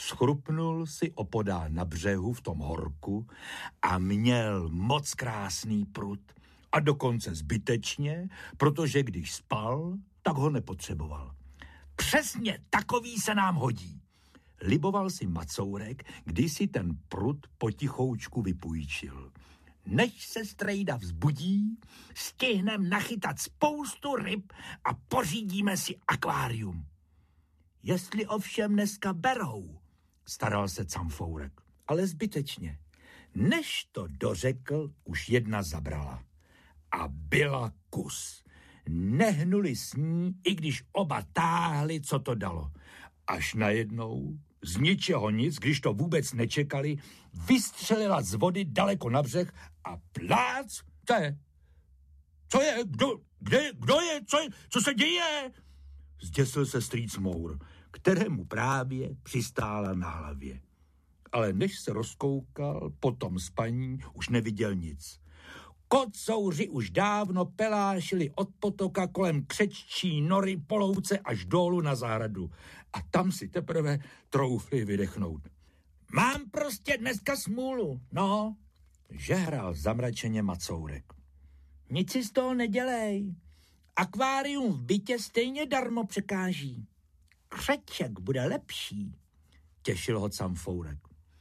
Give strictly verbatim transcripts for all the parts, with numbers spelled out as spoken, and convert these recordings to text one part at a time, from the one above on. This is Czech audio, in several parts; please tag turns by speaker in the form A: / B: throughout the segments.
A: Schrupnul si opodál na břehu v tom horku a měl moc krásný prut. A dokonce zbytečně, protože když spal, tak ho nepotřeboval. Přesně takový se nám hodí. Liboval si Macourek, když si ten prut potichoučku vypůjčil. Než se strejda vzbudí, stihnem nachytat spoustu ryb a pořídíme si akvárium. Jestli ovšem dneska berou, staral se Camfourek, ale zbytečně. Než to dořekl, už jedna zabrala. A byla kus. Nehnuli s ní, i když oba táhli, co to dalo. Až najednou, z ničeho nic, když to vůbec nečekali, vystřelila z vody daleko na břeh a plác, co je? Co je? Kdo, kde, kdo je? Co, je? Co se děje? Zděsil se strýc Mour, kterému právě přistála na hlavě. Ale než se rozkoukal po tom spaní, už neviděl nic. Kocouři už dávno pelášili od potoka kolem křeččí nory po louce až dolů na zahradu. A tam si teprve troufli vydechnout. Mám prostě dneska smůlu, no, žehral zamračeně Macourek. Nic si z toho nedělej. Akvárium v bytě stejně darmo překáží. Křeček bude lepší, těšil ho Camfourek.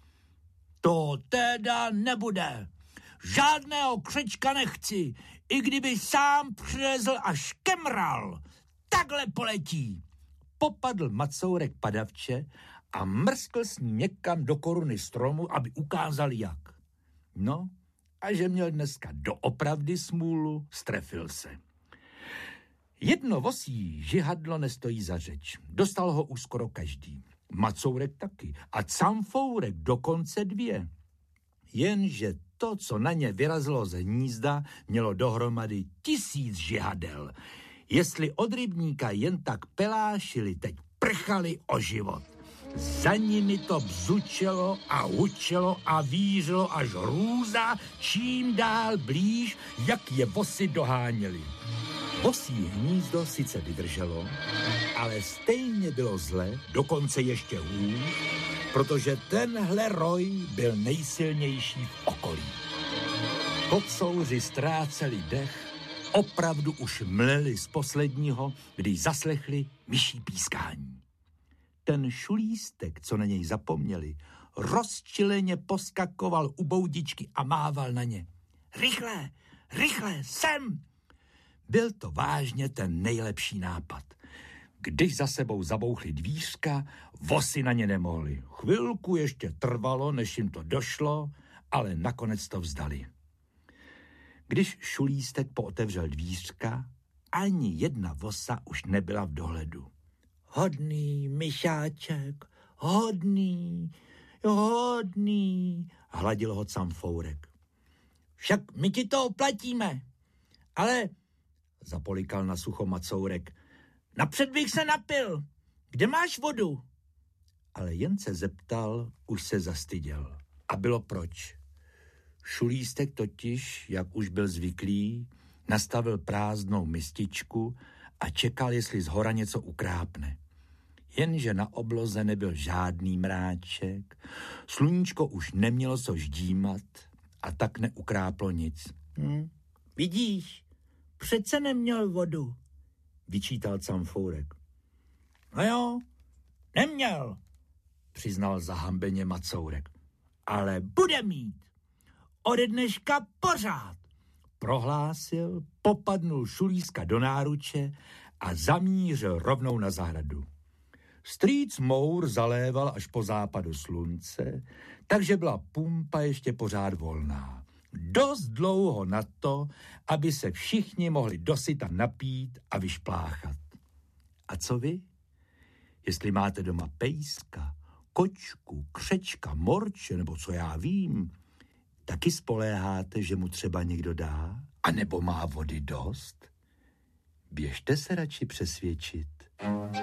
A: To teda nebude. Žádného křečka nechci, i kdyby sám přilezl a škemral. Takhle poletí. Popadl Macourek padavče a mrskl s ní někam do koruny stromu, aby ukázal jak. No, a že měl dneska doopravdy smůlu, strefil se. Jedno vosí žihadlo nestojí za řeč. Dostal ho už skoro každý. Macourek taky a Camfourek dokonce dvě. Jenže to, co na ně vyrazilo ze hnízda, mělo dohromady tisíc žihadel. Jestli od rybníka jen tak pelášili, teď prchali o život. Za nimi to bzučelo a hučelo a vířilo až hrůza, čím dál blíž, jak je vosy doháněli. Vosí hnízdo sice vydrželo, ale stejně bylo zle, dokonce ještě hůř, protože tenhle roj byl nejsilnější v okolí. Kocouři ztráceli dech, opravdu už mleli z posledního, když zaslechli myší pískání. Ten šulístek, co na něj zapomněli, rozčileně poskakoval u boudičky a mával na ně. Rychle, rychle, sem! Byl to vážně ten nejlepší nápad. Když za sebou zabouchly dvířka, vosy na ně nemohli. Chvilku ještě trvalo, než jim to došlo, ale nakonec to vzdali. Když šulístek pootevřel dvířka, ani jedna vosa už nebyla v dohledu. Hodný myšáček, hodný, hodný, hladil ho Camfourek. Však my ti to oplatíme, ale, zapolikal na sucho Macourek, napřed bych se napil. Kde máš vodu? Ale jen se zeptal, už se zastyděl. A bylo proč. Šulístek totiž, jak už byl zvyklý, nastavil prázdnou mističku a čekal, jestli z hora něco ukrápne. Jenže na obloze nebyl žádný mráček, sluníčko už nemělo co ždímat a tak neukráplo nic. Hm, vidíš, přece neměl vodu, vyčítal Camfourek. No jo, neměl, přiznal zahambeně Macourek. Ale bude mít. Ode dneška pořád, prohlásil, popadnul šulíska do náruče a zamířil rovnou na zahradu. Strýc Mour zaléval až po západu slunce, takže byla pumpa ještě pořád volná. Dost dlouho na to, aby se všichni mohli dosyta napít a vyšpláchat. A co vy? Jestli máte doma pejska, kočku, křečka, morče nebo co já vím, taky spoléháte, že mu třeba někdo dá? A nebo má vody dost? Běžte se radši přesvědčit.